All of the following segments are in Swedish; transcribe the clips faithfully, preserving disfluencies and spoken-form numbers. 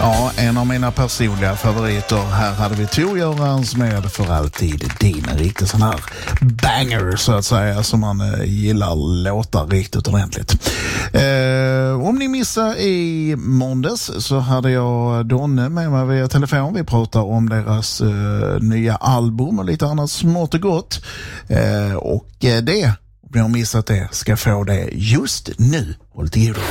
Ja, en av mina personliga favoriter. Här hade vi Tor-Görans med För alltid din. En riktig sån här banger så att säga, som man eh, gillar låtar riktigt ordentligt. Eh, om ni missar i måndags så hade jag Donne med mig via telefon. Vi pratar om deras eh, nya album och lite annat smått och gott. Eh, och eh, det, om ni har missat det, ska få det just nu. Håll till er.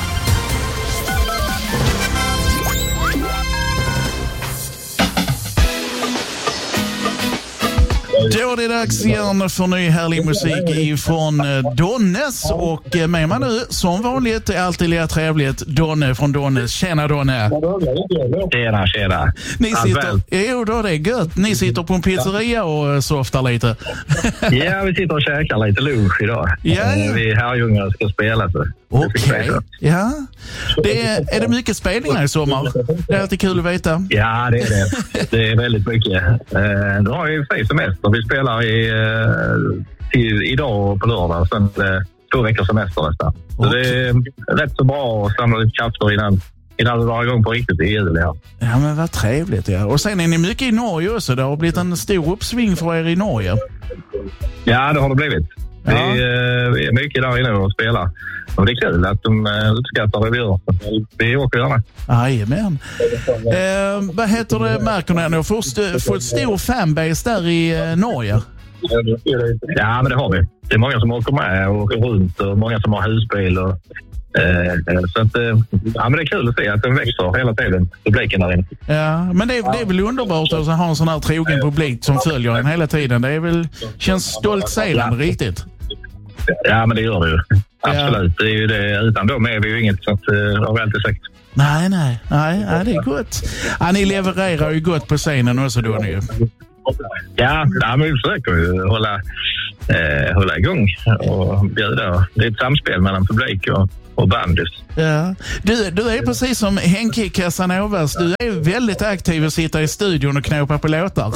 Då är det dags igen för ny härlig musik ifrån Donnes, och med mig nu som vanligt är alltid lika trevligt Donne från Donnes. Tjena Donne. Tjena, tjena. Ni sitter, jo då, det är gött. Ni sitter på en pizzeria och softar lite. Ja, vi sitter och käkar lite lunch idag. Ja. Vi är Herrljunga och ska spela så. Okej, okay. Ja. Det är, är det mycket spelningar i sommar? Det är alltid kul att veta. Ja, det är det. Det är väldigt mycket. Nu har vi för semester. Vi spelar i, till, idag och på lördag. Sen två veckors semester nästan. Så okay. Det är rätt så bra att samla lite krafter innan, innan det drar igång på riktigt i jul. Ja. Ja, men vad trevligt. Ja. Och sen är ni mycket i Norge också. Det har blivit en stor uppsving för er i Norge. Ja, det har det blivit. Ja. Vi, vi är mycket där inne och spelar. Och det är kul att de uppskattar det vi gör. Vi åker gärna. Jajamän. Eh, vad heter det, märker ni? Ni har fått, fått stor fanbase där i eh, Norge. Ja, men det har vi. Det är många som åker med och åker runt och många som har husbil. Och, eh, så att, eh, ja, men det är kul att se att den växer hela tiden, publiken där inne. Ja, men det är, det är väl underbart att ha en sån här trogen publik som följer en hela tiden. Det är väl, känns stolt sedan, ja. Riktigt. Ja, men det gör det ju. Absolut, det är ju det. Utan dem är vi ju inget, så att, det har vi alltid sagt. Nej, nej, nej, nej, det är gott. Ja, ni levererar ju gott på scenen också då nu. Ja, ja, men vi försöker ju hålla, eh, hålla igång och bjuda. Det är ett samspel mellan publik och, och bandus. Ja. Du, du är precis som Henke Casanovas. Du är väldigt aktiv och sitter i studion och knåpar på låtar.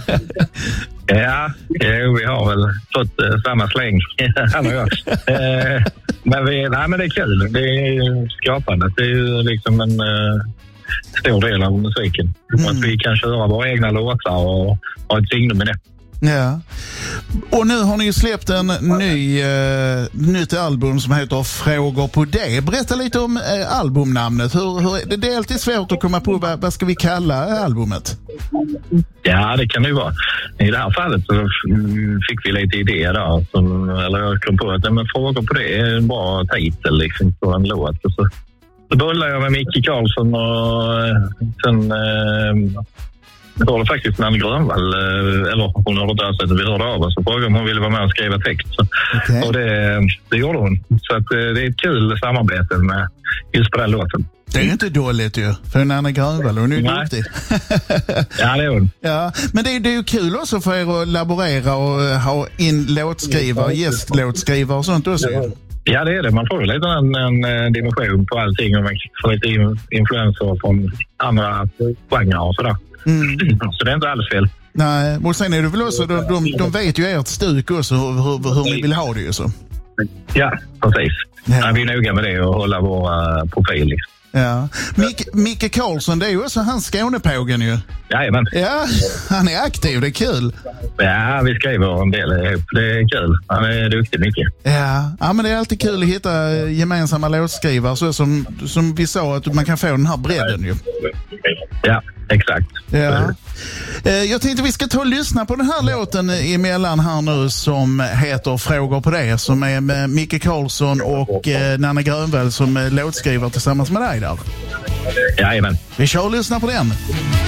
Ja, vi har väl fått uh, samma släng, han och jag. uh, men, vi, nej, men det är kul. Det är skapande. Det är ju liksom en uh, stor del av musiken. Mm. Att vi kan köra våra egna låtar och ha ett signum med det. Ja. Och nu har ni ju släppt en ny uh, nytt album som heter Frågor på det. Berätta lite om uh, albumnamnet. Hur, hur, det är alltid svårt att komma på vad, vad ska vi kalla albumet? Ja, det kan det ju vara. I det här fallet så fick vi lite idéer där. Som, eller jag kom på att ja, men Frågor på det är en bra titel liksom, på en låt. Och så, så bollade jag med Micke Karlsson och sen... Uh, Det var det faktiskt Nanne Grönvall, eller hon hörde där så att vi hörde av oss och frågade om hon ville vara med och skriva text. Okay. Och det, det gjorde hon. Så att det är ett kul samarbete med just på den låten. Det är ju inte dåligt ju, för Nanne Grönvall, hon är ju duktig. Ja, det är hon. Ja, men det är, det är ju kul också för er att laborera och ha in låtskrivare, gästlåtskrivare och sånt också. Ja, det är det. Man får ju lite en, en dimension på allting och man får lite influenser från andra genrer och sådär. Mm. Så det är inte alls fel. Nej, och sen är det väl också, de, de, de vet ju ert stuk också, hur, hur, hur ni vill ha det ju så. Ja, precis. Ja. Ja, vi är noga med det och hålla våra profil liksom. Ja. Mick, Micke Karlsson, det är ju också hans Skånepågen ju. Jajamän. Ja, han är aktiv, det är kul. Ja, vi skriver en del ihop. Det är kul. Han är duktig mycket. Ja, ja men det är alltid kul att hitta gemensamma låtskrivare så som, som vi sa att man kan få den här bredden ju. Ja, exakt. Ja. Jag tänkte vi ska ta och lyssna på den här låten emellan här nu som heter Frågor på det, som är med Micke Karlsson och eh, Nanne Grönvall som låtskrivare tillsammans med dig där. Jajamän. Vi kör och lyssnar på den.